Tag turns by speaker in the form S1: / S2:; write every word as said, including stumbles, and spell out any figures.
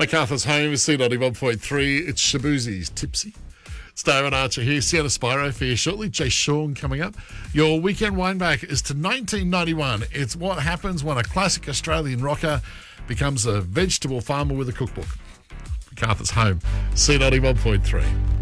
S1: MacArthur's Home is C ninety-one point three. It's Shabuzi's Tipsy. It's David Archer here. Sienna Spyro for you shortly. Jay Sean coming up. Your weekend wind back is to nineteen ninety-one. It's what happens when a classic Australian rocker becomes a vegetable farmer with a cookbook. MacArthur's Home, C ninety-one point three.